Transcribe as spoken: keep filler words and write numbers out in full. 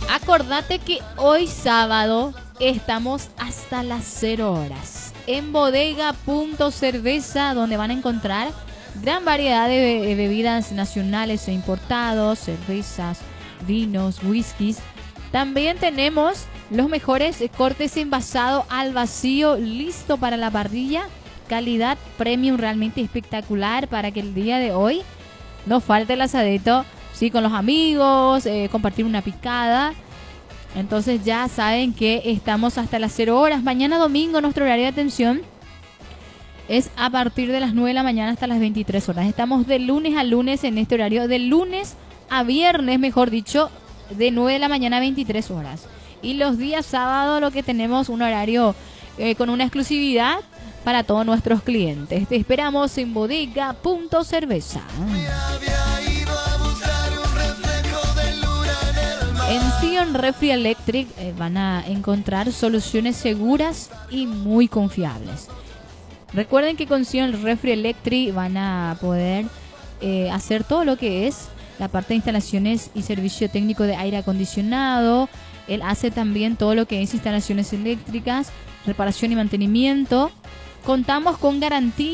Acordate que hoy sábado estamos hasta las cero horas en Bodega Punto Cerveza, donde van a encontrar gran variedad de be- bebidas nacionales e importados, cervezas, vinos, whiskies. También tenemos los mejores cortes envasado al vacío, listo para la parrilla. Calidad premium realmente espectacular para que el día de hoy no falte el asadito, sí, con los amigos, eh, compartir una picada. Entonces ya saben que estamos hasta las cero horas. Mañana domingo nuestro horario de atención es a partir de las nueve de la mañana hasta las veintitrés horas. Estamos de lunes a lunes en este horario, de lunes a viernes, mejor dicho, de nueve de la mañana a veintitrés horas. Y los días sábados lo que tenemos un horario eh, con una exclusividad para todos nuestros clientes. Te esperamos en Bodega Punto Cerveza. En Sion Refri Electric eh, van a encontrar soluciones seguras y muy confiables. Recuerden que con Sion Refri Electric van a poder eh, hacer todo lo que es la parte de instalaciones y servicio técnico de aire acondicionado. Él hace también todo lo que es instalaciones eléctricas, reparación y mantenimiento. Contamos con garantía